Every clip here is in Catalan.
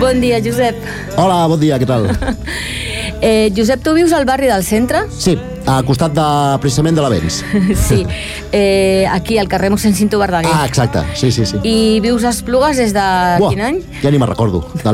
Bon dia, Josep. Hola, bon dia, què tal? Josep, tu vius al barri del centre? Sí, al costat precisament de l'Avenç. Sí, aquí al carrer mossèn Cinto Verdaguer. Ah, exacte, sí. I vius a Esplugues des de quin any? Ja ni me'n recordo, del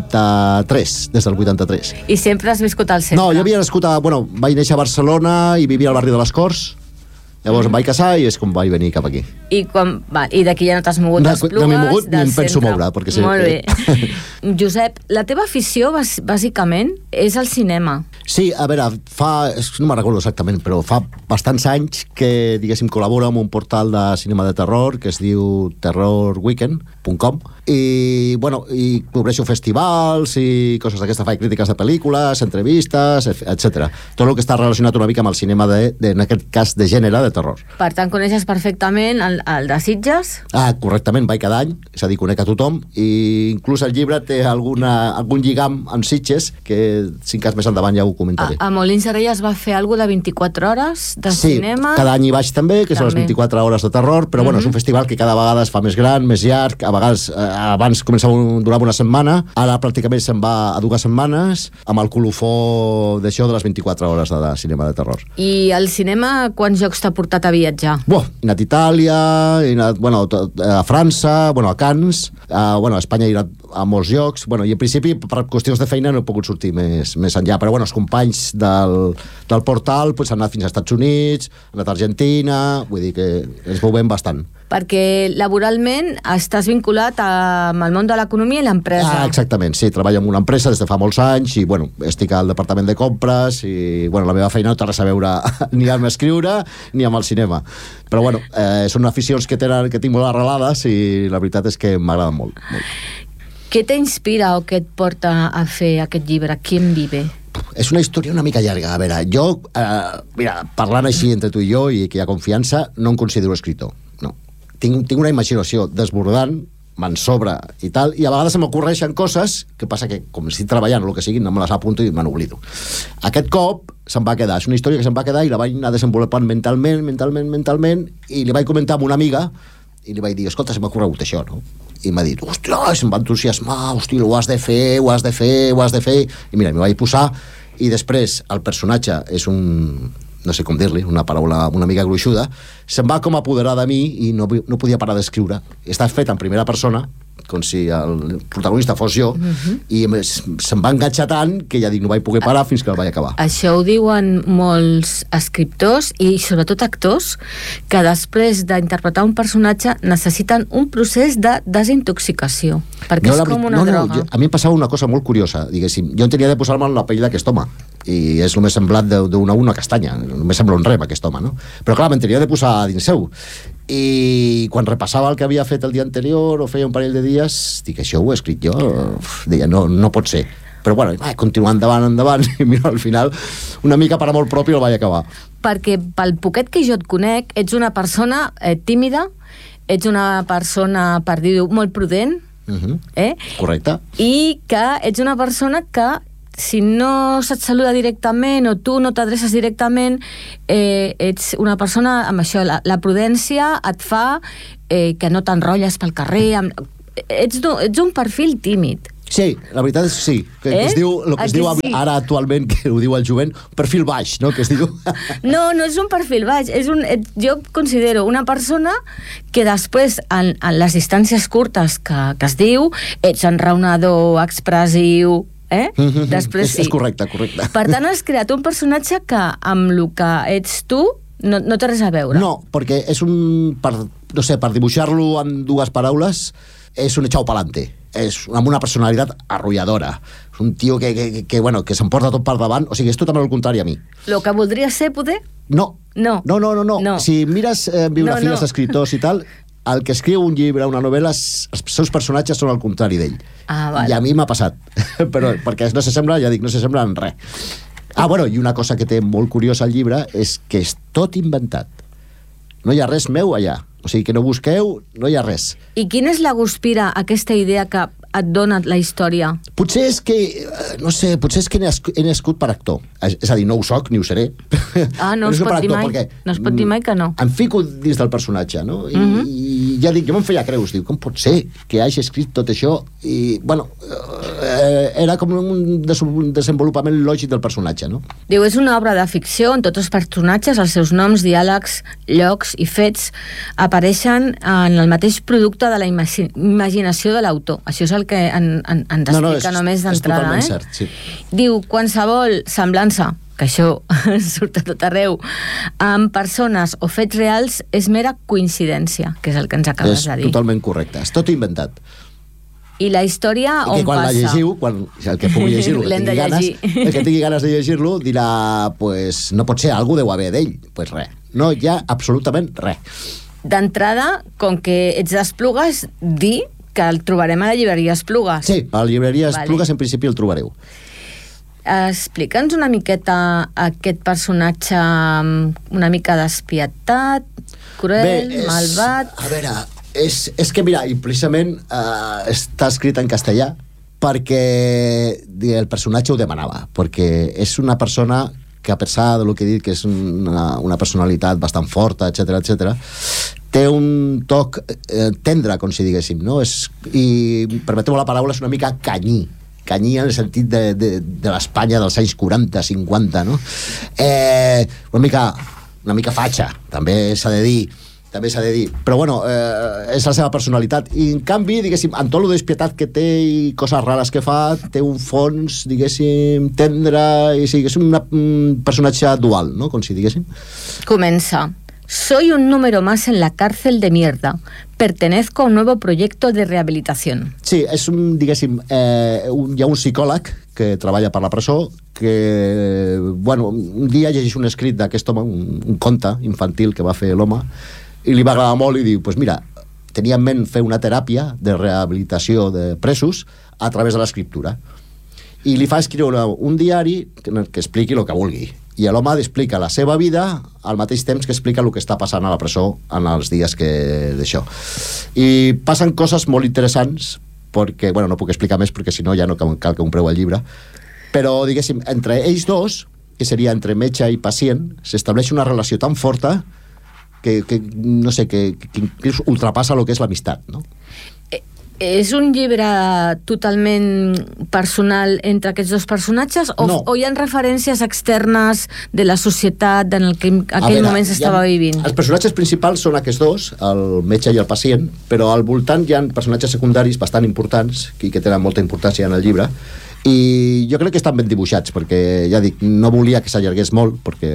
83, des del 83. I sempre has viscut al centre? No, jo havia nascut vaig néixer a Barcelona i vivia al barri de les Corts. Llavors em vaig casar i és com vaig venir cap aquí. I d'aquí ja no t'has mogut d'Esplugues? No m'he mogut ni em penso moure. Perquè Molt bé. Josep, la teva afició, bàsicament, és el cinema. Sí, a veure, no me'n recordo exactament, però fa bastants anys que, diguéssim, col·laboro amb un portal de cinema de terror que es diu terrorweekend.com i cobreixo festivals i coses d'aquesta, faig crítiques de pel·lícules, entrevistes, etc. Tot el que està relacionat una mica amb el cinema en aquest cas de gènere, de terror. Per tant, coneixes perfectament el de Sitges? Correctament, vaig cada any, és a dir, conec a tothom, i inclús el llibre té algun lligam amb Sitges, que si en cas més endavant ja ho comentaré. A Molins de Rei es va fer alguna de 24 hores de cinema? Sí, cada any hi vaig també, que són les 24 hores de terror, però és un festival que cada vegada es fa més gran, més llarg, a vegades abans durava una setmana, ara pràcticament se'n va a 2 setmanes, amb el colofó d'això de les 24 hores de cinema de terror. I el cinema, quants llocs t'ha portat a viatjar? He anat a Itàlia, he anat a França, a Cannes, a Espanya he anat a molts llocs, i en principi per qüestions de feina no he pogut sortir més enllà, però els companys del portal han anat fins als Estats Units, han anat a Argentina, vull dir que ens movem bastant. Perquè laboralment estàs vinculat amb el món de l'economia i l'empresa. Exactament, sí, treballo en una empresa des de fa molts anys i estic al departament de compres i la meva feina no té res a veure ni amb escriure ni amb el cinema, però són aficions que tinc molt arrelades i la veritat és que m'agrada molt. Què t'inspira o què et porta a fer aquest llibre, Quien vive? És una història una mica llarga. A veure, jo, parlant així entre tu i jo i que hi ha confiança, no em considero escritor, no. Tinc una imaginació desbordant, me'n sobra i tal, i a vegades se m'ocorreixen coses que passa que, com estic treballant o el que sigui, no me les apunto i me n'oblido. Aquest cop se'm va quedar, és una història que se'm va quedar i la vaig anar desenvolupant mentalment, i li vaig comentar amb una amiga i li vaig dir, escolta, se m'ha corregut això, no? I m'ha dit, ostres, em va entusiasmar, hòstia, ho has de fer, i mira, m'hi vaig posar, i després el personatge és no sé com dir-li, una paraula una mica gruixuda, se'n va com apoderar de mi i no podia parar d'escriure. Està fet en primera persona, com si el protagonista fos jo, i se'm va enganxar tant que ja dic, no vaig poder parar fins que el vaig acabar. Això ho diuen molts escriptors i sobretot actors, que després d'interpretar un personatge necessiten un procés de desintoxicació, perquè és com una droga. A mi em passava una cosa molt curiosa, diguéssim, jo tenia de posar-me en la pell d'aquest home, i és el més semblat d'una castanya, només sembla un rem aquest home, no? Però clar, me'n tenia de posar dins seu, i quan repassava el que havia fet el dia anterior o feia un parell de dies, dic, això ho he escrit jo, deia, no pot ser, però continuar endavant i mira, al final una mica per amor propi el vaig acabar. Perquè pel poquet que jo et conec ets una persona tímida, ets una persona, per dir-ho, molt prudent, correcte, i que ets una persona que si no se't saluda directament o tu no t'adreces directament, ets una persona amb això, la prudència et fa que no t'enrotlles pel carrer, ets un perfil tímid. Sí, la veritat és sí, que es diu, el que es diu ara actualment, que ho diu el jovent, perfil baix, no?, que es diu. No és un perfil baix, jo considero una persona que després, en les distàncies curtes que es diu, ets enraonador, expressiu, després sí. És correcte. Per tant, has creat un personatge que amb el que ets tu no té res a veure. No, perquè és per dibuixar-lo en 2 paraules, és un echao pa'lante, és amb una personalitat arrolladora, és un tio que s'emporta tot per davant, o sigui, és totalment el contrari a mi. Lo que voldria ser, poder? No. Si mires biografies d'escriptors i tal, el que escriu un llibre, una novel·la, els seus personatges són el contrari d'ell. I a mi m'ha passat, però perquè no s'assembla en res. I una cosa que té molt curiosa al llibre és que és tot inventat. No hi ha res meu allà. O sigui, que no busqueu, no hi ha res. I quina és la guspira, aquesta idea que et dona la història? Potser és que, no sé, he nascut per actor. És a dir, no ho soc, ni ho seré. No es pot dir mai. No es pot dir mai que no. Em fico dins del personatge, no? I ja dic, jo me'n feia creus, dic, com pot ser que hagi escrit tot això? I, era com un desenvolupament lògic del personatge, no? Diu, és una obra de ficció on tots els personatges, els seus noms, diàlegs, llocs i fets apareixen en el mateix producte de la imaginació de l'autor. Això és el que ens explica només d'entrada. És totalment cert, sí. Diu, qualsevol semblança, que això surt a tot arreu, amb persones o fets reals és mera coincidència, que és el que ens acabes de dir. És totalment correcte, és tot inventat. I la història on passa? I que quan la llegiu, el que pugui llegir-lo, el que tingui ganes de llegir-lo, dirà, pues, no pot ser, algú deu haver d'ell. Pues res, no hi ha absolutament res. D'entrada, com que ets d'Esplugues, dir que el trobarem a la llibreria Esplugues. Sí, a la llibreria Esplugues en principi el trobareu. Explica'ns una miqueta aquest personatge una mica despietat, cruel, malvat... A veure, és que mira, i precisament està escrit en castellà perquè el personatge ho demanava, perquè és una persona que, a pesar del que he dit, que és una personalitat bastant forta, etc, té un toc tendre, com si diguéssim, no? I, permeteu la paraula, és una mica canyí en el sentit de l'Espanya dels anys 40-50, no? Una mica fatxa, també s'ha de dir, però bueno, és la seva personalitat, i en canvi, diguéssim, amb tot lo despietat que té i coses rares que fa, té un fons, diguéssim, tendre, i sí, és un personatge dual, no?, com si diguéssim. Comença. Soy un número más en la cárcel de mierda. Pertenezco a un nuevo proyecto de rehabilitación. Sí, és diguéssim, hi ha un psicòleg que treballa per la presó que, bueno, un dia llegeix un escrit d'aquest home, un conte infantil que va fer l'home, i li va agradar molt i diu, pues mira, tenia en ment fer una teràpia de rehabilitació de presos a través de l'escriptura. I li fa escriure un diari que expliqui el que vulgui. I l'home explica la seva vida al mateix temps que explica el que està passant a la presó en els dies d'això. I passen coses molt interessants, perquè, bueno, no puc explicar més perquè si no ja no cal que compreu el llibre, però, diguéssim, entre ells dos, que seria entre metge i pacient, s'estableix una relació tan forta que no sé, que ultrapassa el que és l'amistat, no? És un llibre totalment personal entre aquests dos personatges o hi ha referències externes de la societat en el que en aquell moment s'estava vivint? Els personatges principals són aquests dos, el metge i el pacient, però al voltant hi ha personatges secundaris bastant importants i que tenen molta importància en el llibre, i jo crec que estan ben dibuixats, perquè ja dic, no volia que s'allargués molt, perquè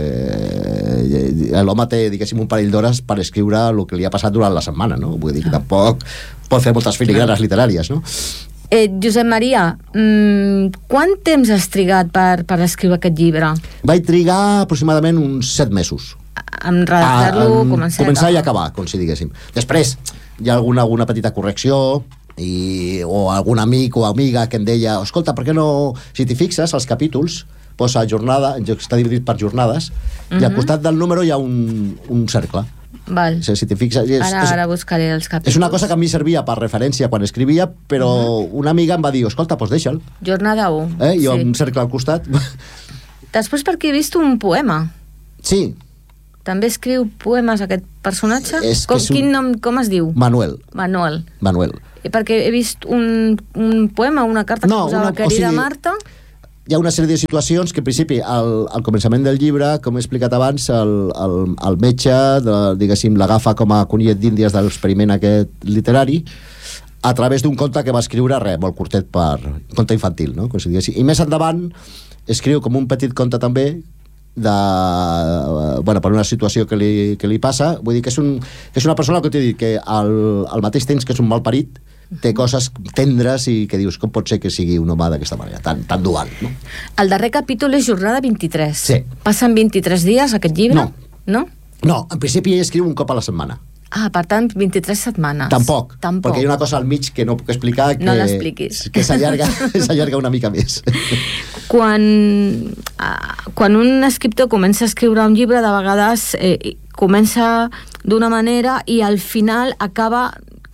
l'home té, diguéssim, un parell d'hores per escriure el que li ha passat durant la setmana, no? Vull dir que tampoc pot fer moltes filigranes literàries, no? Josep Maria, quant temps has trigat per escriure aquest llibre? Vaig trigar aproximadament uns 7 mesos. En redactar-lo, començar i acabar, com si diguéssim. Després hi ha alguna petita correcció, o algun amic o amiga que em deia, escolta, per què no, si t'hi fixes, els capítols posa jornada, està dividit per jornades, i al costat del número hi ha un cercle. Val. Si t'hi fixes, ara buscaré els capítols. És una cosa que a mi servia per referència quan escrivia, però una amiga em va dir, escolta, doncs deixa'l. Jornada 1. I un cercle al costat. Després, perquè he vist un poema. Sí. També escriu poemes aquest personatge? Quin nom, com es diu? Manuel. I perquè he vist un poema, una carta que posava querida Marta. Hi ha una sèrie de situacions que, en principi, al començament del llibre, com he explicat abans, el metge, diguéssim, l'agafa com a conillet d'Índies de l'experiment aquest literari, a través d'un conte que va escriure, molt curtet, un conte infantil, no? Com si diguéssim. I més endavant escriu com un petit conte també per una situació que li passa. Vull dir que és una persona que t'he dit que al mateix temps que és un malparit té coses tendres i que dius, com pot ser que sigui un home d'aquesta manera, tan dual, no? El darrer capítol és jornada 23. Sí. Passen 23 dies aquest llibre? No, en principi ell escriu un cop a la setmana. Per tant, 23 setmanes. Tampoc, perquè hi ha una cosa al mig que no puc explicar, no l'expliquis, que s'allarga una mica més. Quan un escriptor comença a escriure un llibre, de vegades comença d'una manera i al final acaba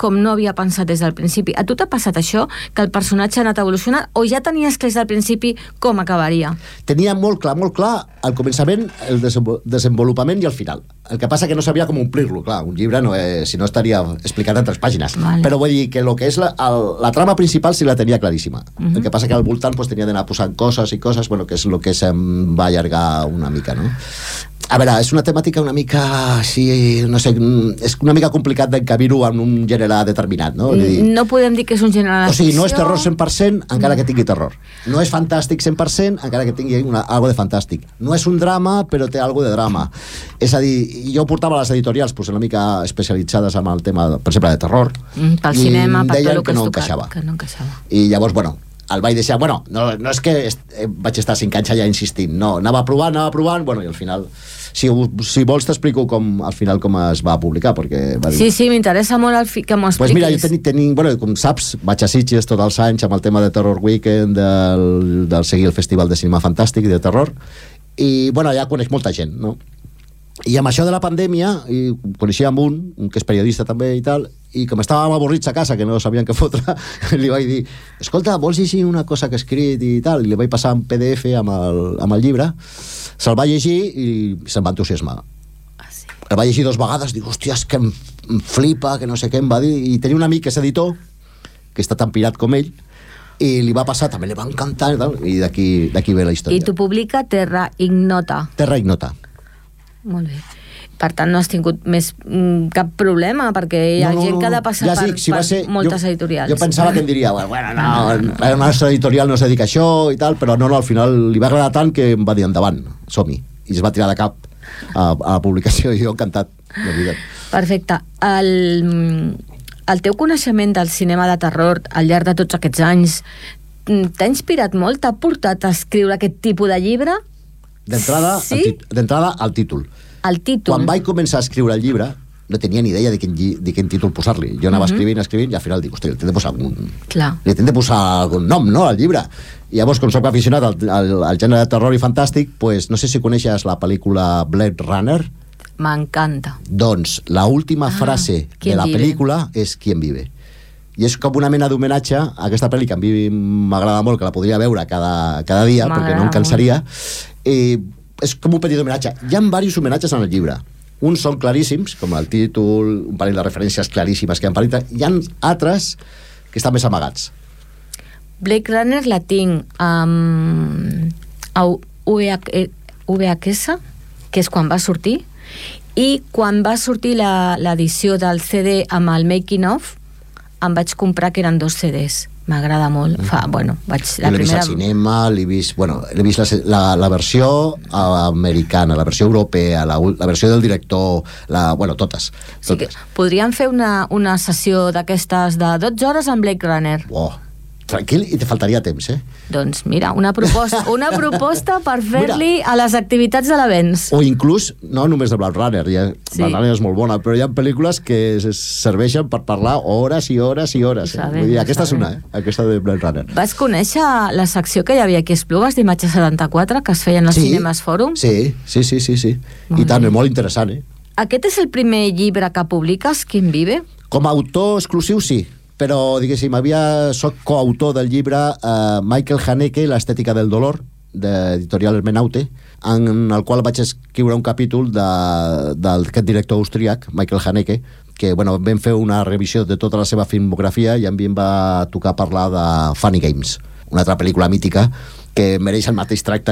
com no havia pensat des del principi. A tu t'ha passat això, que el personatge ha anat evolucionant, o ja tenies clar des del principi com acabaria? Tenia molt clar al començament el desenvolupament i el final. El que passa que no sabia com omplir-lo, clar, un llibre no si no estaria explicat en 3 pàgines. Vale. Però vull dir que el que és la trama principal sí la tenia claríssima. El que passa que al voltant pues, tenia d'anar posant coses i coses, bueno, que és el que se'm va allargar una mica, no? A veure, és una temàtica una mica així, no sé, és una mica complicat d'encabir-ho en un gènere determinat, no? No podem dir que és un gènere de ficció. O sigui, no és terror 100%, encara que tingui terror. No és fantàstic 100%, encara que tingui algo de fantàstic. No és un drama, però té algo de drama. És a dir, jo portava les editorials pues, una mica especialitzades amb el tema, per exemple, de terror. Pel cinema, per tot el que no has tocat, que no encaixava. I llavors, bueno, el vaig deixar, bueno, no és que vaig estar 5 anys allà insistint, no, anava provant, bueno, i al final, si vols t'explico al final com es va publicar, perquè va dir... Sí, m'interessa molt que m'ho expliquis. Pues mira, jo bueno, com saps, vaig a Sitges tots els anys amb el tema de Terror Weekend, del seguir el Festival de Cinema Fantàstic i de Terror, i bueno, allà coneix molta gent, no? I amb això de la pandèmia, i coneixíem un que és periodista també i tal, i com estàvem avorrits a casa, que no sabien què fotre, li vaig dir, escolta, vols llegir una cosa que he escrit i tal? I li vaig passar en PDF amb el llibre, se'l va llegir i se'm va entusiasmar. Sí. El va llegir 2 vegades, dic, hòstia, és que em flipa, que no sé què em va dir, i tenia un amic que és editor, que està tan pirat com ell, i li va passar, també li va encantar, i d'aquí ve la història. I tu publica Terra Ignota. Terra Ignota. Molt bé. Per tant, no has tingut més cap problema, perquè hi ha gent que ha de passar per moltes editorials. Jo pensava que em diria, bueno, no, la nostra editorial no es dedica a això i tal, però no, al final li va agradar tant que em va dir endavant, som-hi. I es va tirar de cap a la publicació i jo encantat, de veritat. Perfecte. El teu coneixement del cinema de terror al llarg de tots aquests anys t'ha inspirat molt? T'ha portat a escriure aquest tipus de llibre? D'entrada, sí? al títol. El títol. Quan vaig començar a escriure el llibre, no tenia ni idea de quin títol posar-li. Jo anava escrivint, i al final dic, hosti, li tinc de posar algun nom, no?, al llibre. I llavors, com soc aficionat al gènere de terror i fantàstic, pues, no sé si coneixes la pel·lícula Blade Runner. M'encanta. Doncs la última frase de la pel·lícula és Quien vive. I és com una mena d'homenatge a aquesta pel·li que a mi m'agrada molt, que la podria veure cada dia, perquè no em cansaria. I és com un petit homenatge. Hi ha diversos homenatges en el llibre. Uns són claríssims, com el títol, un parell de referències claríssimes que hi ha altres que estan més amagats. Blade Runner la tinc a VHS, que és quan va sortir, i quan va sortir l'edició del CD amb el making of, em vaig comprar que eren 2 CDs. M'agrada molt. L'he vist al cinema, l'he vist la versió americana, la versió europea, la versió del director, totes. Sí, podríem fer una sessió d'aquestes de 12 hores amb Blade Runner. Tranquil, i te faltaria temps, Doncs mira, una proposta per fer-li a les activitats de l'avenç. O inclús, no només de Blade Runner, Blade Runner és molt bona, però hi ha pel·lícules que serveixen per parlar hores i hores i hores. Vull dir, aquesta és una, aquesta de Blade Runner. Vas conèixer la secció que hi havia aquí a Esplugues d'Imatge 74, que es feien als Cinemes Fòrum? Sí. I tant, és molt interessant, Aquest és el primer llibre que publiques, Quien vive? Com a autor exclusiu, sí. Però, diguéssim, soc coautor del llibre Michael Haneke, l'estètica del dolor, d'editorial Hermenaute, en el qual vaig escriure un capítol d'aquest director austríac, Michael Haneke, que vam fer una revisió de tota la seva filmografia i a mi em va tocar parlar de Funny Games, una altra pel·lícula mítica que mereix el mateix tracte